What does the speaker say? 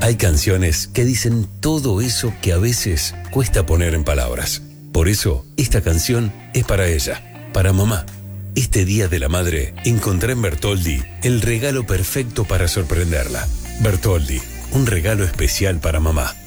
Hay canciones que dicen todo eso que a veces cuesta poner en palabras. Por eso, esta canción es para ella, para mamá. Este Día de la Madre, encontré en Bertoldi el regalo perfecto para sorprenderla. Bertoldi, un regalo especial para mamá.